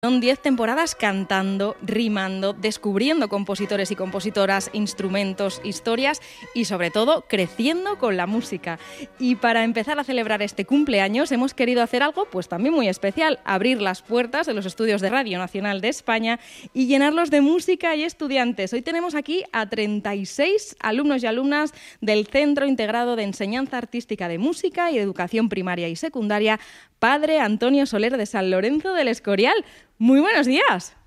Son 10 temporadas cantando, rimando, descubriendo compositores y compositoras, instrumentos, historias y sobre todo creciendo con la música. Y para empezar a celebrar este cumpleaños hemos querido hacer algo pues también muy especial, abrir las puertas de los estudios de Radio Nacional de España y llenarlos de música y estudiantes. Hoy tenemos aquí a 36 alumnos y alumnas del Centro Integrado de Enseñanza Artística de Música y de Educación Primaria y Secundaria, Padre Antonio Soler de San Lorenzo del Escorial. Muy buenos días.